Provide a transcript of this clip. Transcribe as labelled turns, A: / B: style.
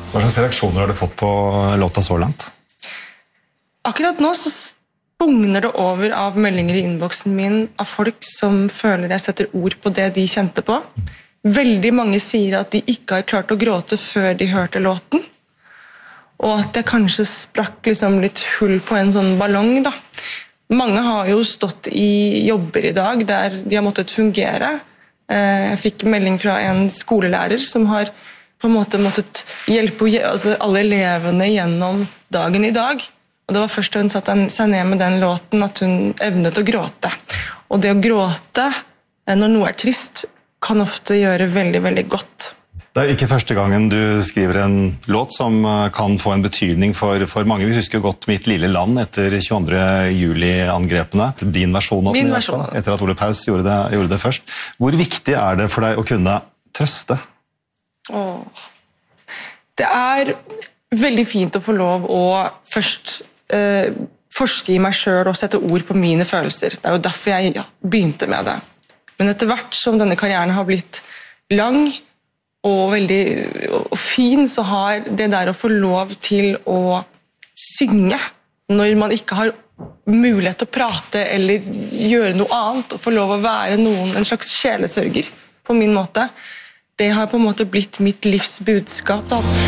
A: Hva slags reaksjoner har du fått på låta så langt?
B: Akkurat nå så bugner det over av meldinger i innboksen min av folk som føler jeg setter ord på det de kjente på. Veldig mange sier at de ikke har klart å gråte før de hørte låten, og at jeg kanskje sprakk liksom litt hull på en sånn ballong da. Mange har jo stått i jobber i dag der de har måttet fungere. Jeg fikk melding fra en skolelærer som har på en måte måttet hjelpe alle elevene gjennom dagen i dag. Og det var først da hun satte seg ned med den låten at hun evnet å gråte. Og det å gråte når noe er trist kan ofte gjøre veldig, veldig godt.
A: Det er ikke første gangen du skriver en låt som kan få en betydning for mange. Vi husker godt Mitt lille land etter 22. juli-angrepene. Din versjon av
B: Min
A: den,
B: versjon av den.
A: Etter at Ole Paus gjorde det først. Hvor viktig er det for deg å kunne trøste?
B: Det er veldig fint å få lov å først forske i meg selv og sette ord på mine følelser. Det er jo derfor jeg begynte med det. Men etter hvert som denne karrieren har blitt lang og veldig fin, så har det der å få lov til å synge når man ikke har mulighet til å prate eller gjøre noe annet, og få lov å være en slags sjelesørger på min måte, det har på en måte blitt mitt livs budskap da.